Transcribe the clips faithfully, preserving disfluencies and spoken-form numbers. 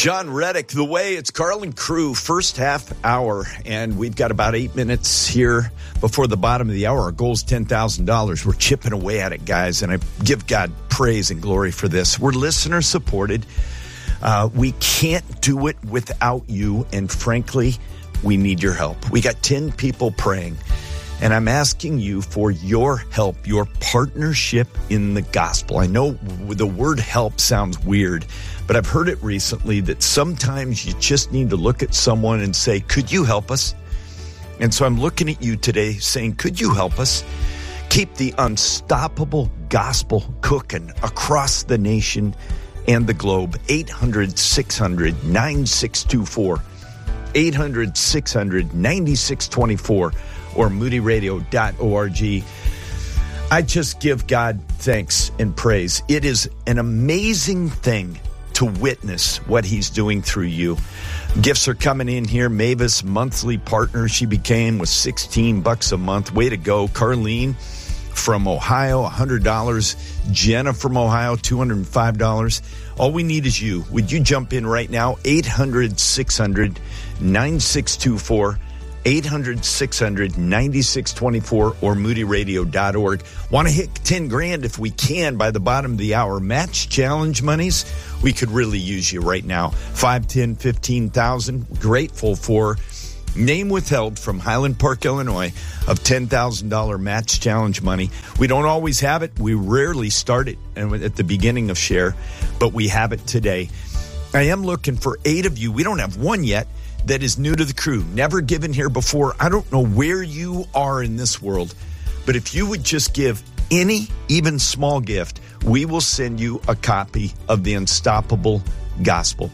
John Reddick, The Way. It's Carl and Crew, first half hour, and we've got about eight minutes here before the bottom of the hour. Our goal is ten thousand dollars. We're chipping away at it, guys, and I give God praise and glory for this. We're listener-supported. Uh, we can't do it without you, and frankly, we need your help. We got ten people praying, and I'm asking you for your help, your partnership in the gospel. I know the word help sounds weird, but I've heard it recently that sometimes you just need to look at someone and say, could you help us? And so I'm looking at you today saying, could you help us keep the unstoppable gospel cooking across the nation and the globe? eight hundred, six hundred, nine six two four, eight hundred, six hundred, nine six two four, or moody radio dot org. I just give God thanks and praise. It is an amazing thing to witness what he's doing through you. Gifts are coming in here. Mavis, monthly partner she became, with sixteen bucks a month. Way to go. Carlene from Ohio, one hundred dollars. Jenna from Ohio, two hundred five dollars. All we need is you. Would you jump in right now? eight hundred, six hundred, nine six two four. eight hundred, six hundred, nine six two four or moody radio dot org. Want to hit ten grand if we can by the bottom of the hour. Match challenge monies, we could really use you right now. five, ten, fifteen thousand. Grateful for name withheld from Highland Park, Illinois, of ten thousand dollars match challenge money. We don't always have it. We rarely start it at the beginning of Share, but we have it today. I am looking for eight of you. We don't have one yet that is new to the crew, never given here before. I don't know where you are in this world, but if you would just give any, even small gift, we will send you a copy of the Unstoppable Gospel.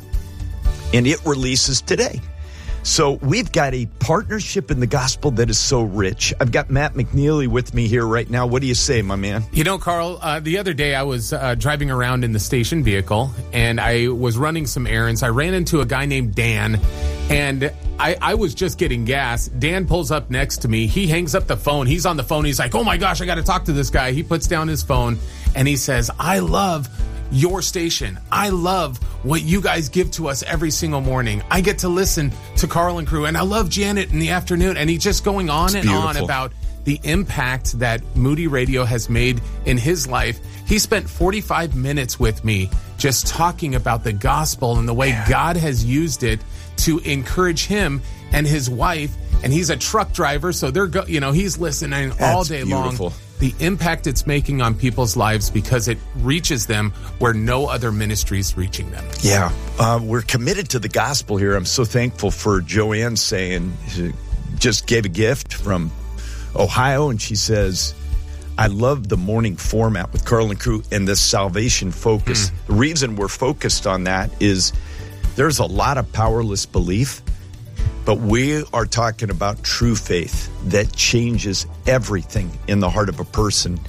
And it releases today. So we've got a partnership in the gospel that is so rich. I've got Matt McNeely with me here right now. What do you say, my man? You know, Carl, uh, the other day I was uh, driving around in the station vehicle, and I was running some errands. I ran into a guy named Dan, and I, I was just getting gas. Dan pulls up next to me. He hangs up the phone. He's on the phone. He's like, oh, my gosh, I got to talk to this guy. He puts down his phone, and he says, I love your station. I love what you guys give to us every single morning. I get to listen to Carl and Crew, and I love Janet in the afternoon. And he's just going on it's and beautiful. on about the impact that Moody Radio has made in his life. He spent forty-five minutes with me just talking about the gospel and the way yeah. God has used it to encourage him and his wife. And he's a truck driver, so they're go- you know he's listening That's all day beautiful. long. The impact it's making on people's lives because it reaches them where no other ministry is reaching them. Yeah, uh, we're committed to the gospel here. I'm so thankful for Joanne saying, she just gave a gift from Ohio, and she says, I love the morning format with Carl and Crew and the salvation focus. Mm. The reason we're focused on that is there's a lot of powerless belief, but we are talking about true faith that changes everything in the heart of a person.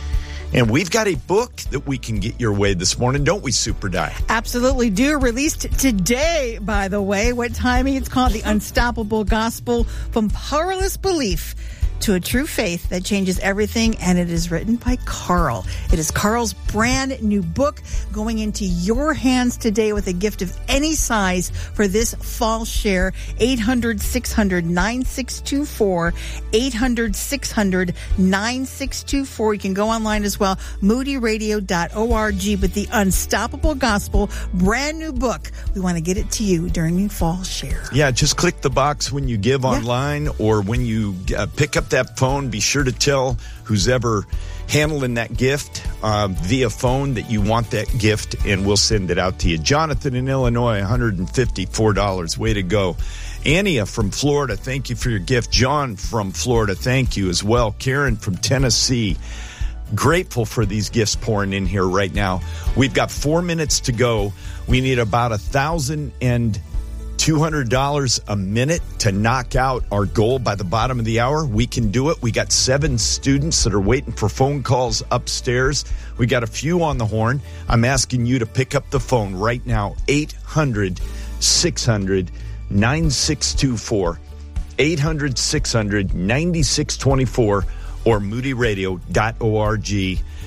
And we've got a book that we can get your way this morning, don't we, Super Di? Absolutely do. Released today, by the way. What timing? It's called The Unstoppable Gospel, From Powerless Belief to a True Faith That Changes Everything, and it is written by Carl. It is Carl's brand new book going into your hands today with a gift of any size for this fall share. eight hundred, six hundred, nine six two four, eight hundred, six hundred, nine six two four. You can go online as well, moody radio dot org, with the Unstoppable Gospel, brand new book. We want to get it to you during the fall share. Yeah, just click the box when you give online yeah. or when you uh, pick up that phone. Be sure to tell who's ever handling that gift uh, via phone that you want that gift, and we'll send it out to you. Jonathan in Illinois, one hundred fifty-four dollars. Way to go. Ania from Florida, thank you for your gift. John from Florida, thank you as well. Karen from Tennessee, grateful for these gifts pouring in here right now. We've got four minutes to go. We need about a thousand and two hundred dollars a minute to knock out our goal by the bottom of the hour. We can do it. We got seven students that are waiting for phone calls upstairs. We got a few on the horn. I'm asking you to pick up the phone right now. eight hundred, six hundred, nine six two four. eight hundred, six hundred, nine six two four or moody radio dot org.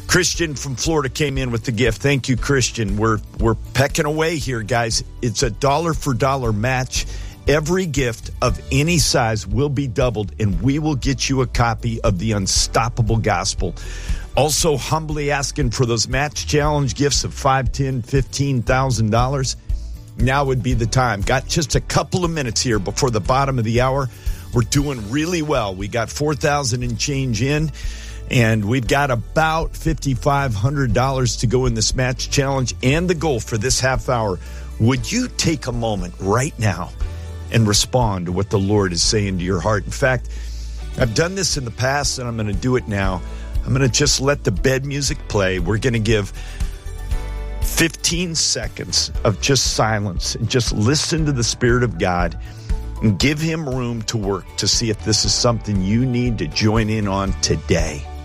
Christian from Florida came in with the gift. Thank you, Christian. We're we're pecking away here, guys. It's a dollar for dollar match. Every gift of any size will be doubled, and we will get you a copy of the Unstoppable Gospel. Also, humbly asking for those match challenge gifts of five, ten, fifteen thousand dollars. Now would be the time. Got just a couple of minutes here before the bottom of the hour. We're doing really well. We got four thousand and change in. And we've got about five thousand five hundred dollars to go in this match challenge. And the goal for this half hour, would you take a moment right now and respond to what the Lord is saying to your heart? In fact, I've done this in the past, and I'm going to do it now. I'm going to just let the bed music play. We're going to give fifteen seconds of just silence and just listen to the Spirit of God and give him room to work to see if this is something you need to join in on today.